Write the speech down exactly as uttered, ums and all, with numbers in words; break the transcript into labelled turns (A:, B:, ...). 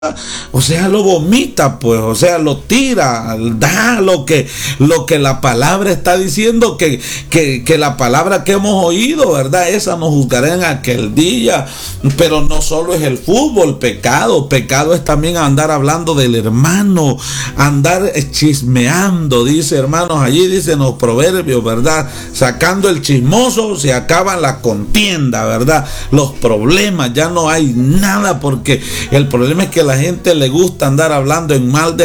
A: o sea, lo vomita, pues, o sea, lo tira, da lo que, lo que la palabra está diciendo, que, que, que la palabra que hemos oído, ¿verdad? Esa nos juzgará en aquel día. Pero no solo es el fútbol, pecado, pecado es también andar hablando del hermano, andar chismeando, dice, hermanos, allí dicen los proverbios, ¿verdad? Sacando el chismoso se acaba la contienda, ¿verdad? Los problemas, ya no hay nada, porque el problema es que la gente le gusta andar hablando en mal de